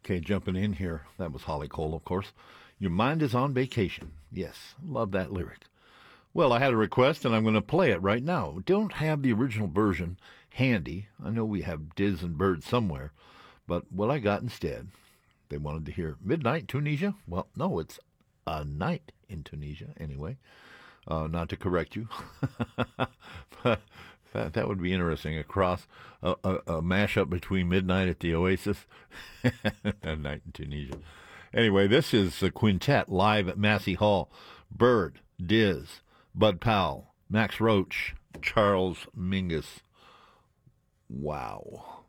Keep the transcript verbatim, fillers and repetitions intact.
Okay, jumping in here. That was Holly Cole, of course. Your mind is on vacation. Yes, love that lyric. Well, I had a request, and I'm going to play it right now. Don't have the original version handy. I know we have Diz and Bird somewhere, but what I got instead, they wanted to hear Midnight in Tunisia. Well, no, it's A Night in Tunisia, anyway. Uh, not to correct you. But that, that would be interesting. A cross, a, a, a mashup between Midnight at the Oasis and A Night in Tunisia. Anyway, this is a quintet live at Massey Hall. Bird, Diz, Bud Powell, Max Roach, Charles Mingus. Wow.